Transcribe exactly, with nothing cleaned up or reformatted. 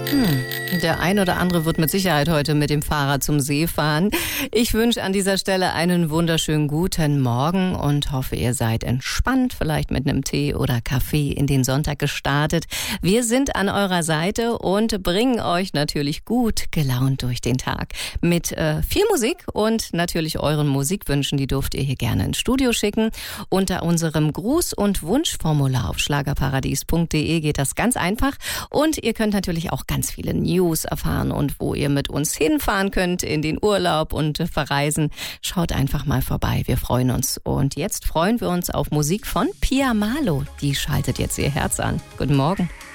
Hm, der ein oder andere wird mit Sicherheit heute mit dem Fahrrad zum See fahren. Ich wünsche an dieser Stelle einen wunderschönen guten Morgen und hoffe, ihr seid entspannt, vielleicht mit einem Tee oder Kaffee in den Sonntag gestartet. Wir sind an eurer Seite und bringen euch natürlich gut gelaunt durch den Tag mit äh, viel Musik und natürlich euren Musikwünschen. Die dürft ihr hier gerne ins Studio schicken. Unter unserem Gruß- und Wunschformular auf schlagerparadies punkt de geht das ganz einfach und ihr könnt natürlich auch ganz viele News erfahren und wo ihr mit uns hinfahren könnt in den Urlaub und verreisen. Schaut einfach mal vorbei, wir freuen uns. Und jetzt freuen wir uns auf Musik von Pia Malo. Die schaltet jetzt ihr Herz an. Guten Morgen.